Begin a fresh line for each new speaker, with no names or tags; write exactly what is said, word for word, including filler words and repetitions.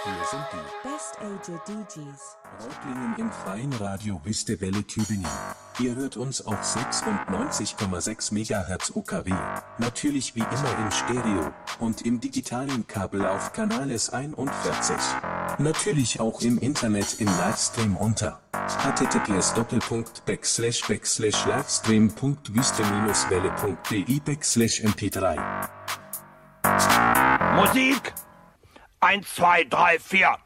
Hier sind die
Best Ager D Js.
Reutlingen im freien Radio Wüste Welle Tübingen. Ihr hört uns auf sechsundneunzig Komma sechs Megahertz U K W, natürlich wie immer in Stereo, und im digitalen Kabel auf Kanal S einundvierzig. Natürlich auch im Internet im Livestream unter https doppelpunkt backslash backslash livestream punkt wüste welle punkt de backslash m p drei.
Musik! Eins, zwei, drei, vier.